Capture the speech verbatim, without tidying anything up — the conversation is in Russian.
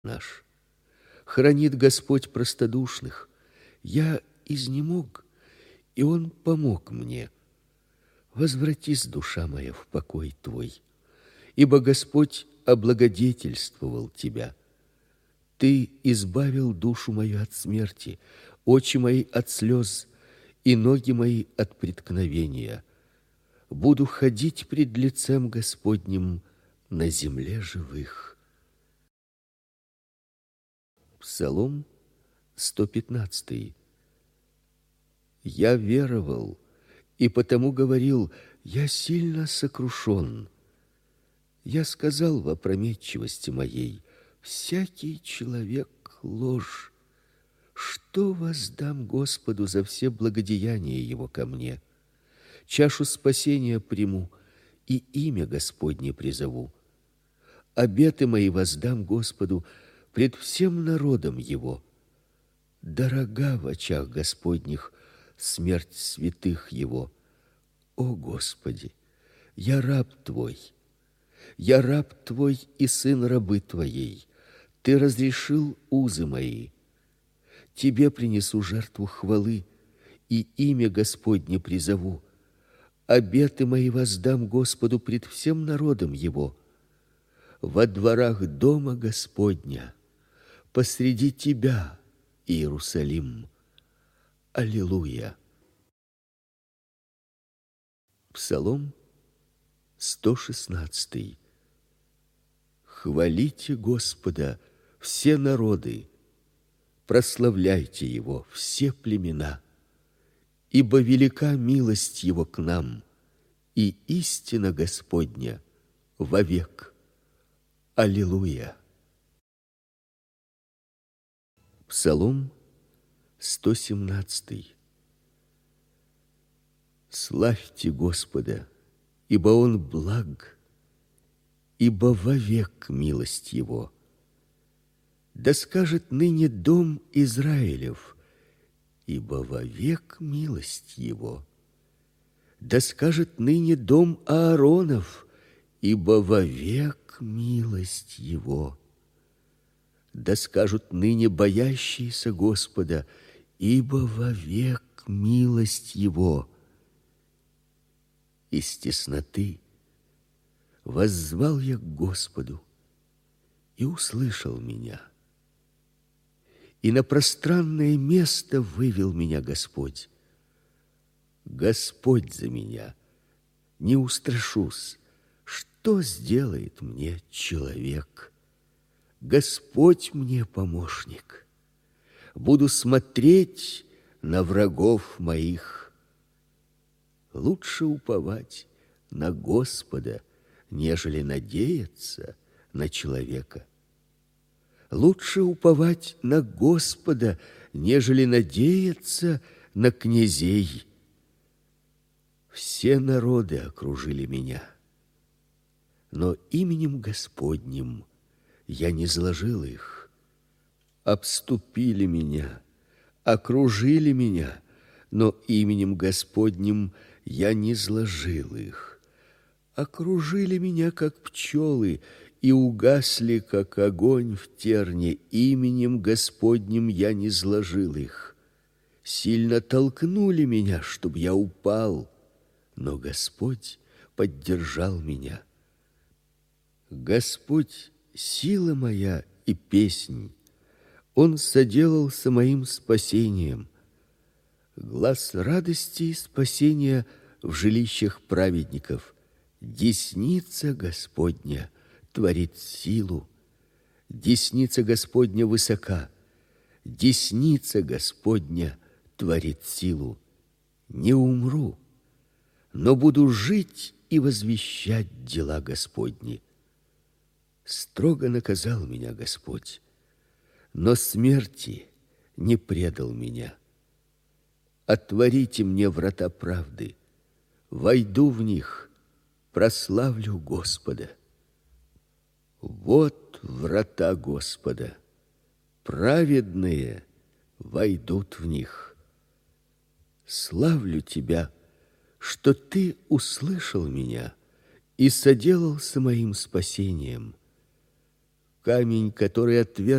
наш. Хранит Господь простодушных. Я изнемог, и Он помог мне. Возвратись, душа моя, в покой Твой, ибо Господь облагодетельствовал тебя. Ты избавил душу мою от смерти, очи мои от слез и ноги мои от преткновения. Буду ходить пред лицем Господним на земле живых. Псалом сто пятнадцатый. Я веровал, и потому говорил: я сильно сокрушен. Я сказал в опрометчивости моей: всякий человек ложь. Что воздам Господу за все благодеяния Его ко мне? Чашу спасения приму и имя Господне призову. Обеты мои воздам Господу пред всем народом Его. Дорога в очах Господних смерть святых Его. О Господи, я раб Твой, я раб Твой и сын рабы Твоей. Ты разрешил узы мои. Тебе принесу жертву хвалы и имя Господне призову. Обеты мои воздам Господу пред всем народом Его. Во дворах дома Господня, посреди Тебя, Иерусалим. Аллилуйя. Псалом сто шестнадцатый. Хвалите Господа все народы, прославляйте Его все племена, ибо велика милость Его к нам, и истина Господня вовек. Аллилуйя. Псалом сто семнадцатый. Славьте Господа, ибо Он благ, ибо вовек милость Его. Да скажет ныне дом Израилев, ибо вовек милость Его. Да скажет ныне дом Ааронов, ибо вовек милость Его. Да скажут ныне боящиеся Господа, ибо вовек милость Его. Из тесноты воззвал я к Господу, и услышал меня. И на пространное место вывел меня Господь. Господь за меня, не устрашусь. Что сделает мне человек? Господь мне помощник. Буду смотреть на врагов моих. Лучше уповать на Господа, нежели надеяться на человека. Лучше уповать на Господа, нежели надеяться на князей. Все народы окружили меня, но именем Господним я не зложил их. Обступили меня, окружили меня, но именем Господним я не зложил их. Окружили меня, как пчелы, и угасли, как огонь в терне. Именем Господним я не зложил их. Сильно толкнули меня, чтоб я упал, но Господь поддержал меня. Господь — сила моя и песнь. Он соделался моим спасением. Глас радости и спасения в жилищах праведников. Десница Господня творит силу. Десница Господня высока. Десница Господня творит силу. Не умру, но буду жить и возвещать дела Господни. Строго наказал меня Господь, но смерти не предал меня. Отворите мне врата правды, войду в них, прославлю Господа. Вот врата Господа, праведные войдут в них. Славлю Тебя, что Ты услышал меня и соделался моим спасением. камень, который отверг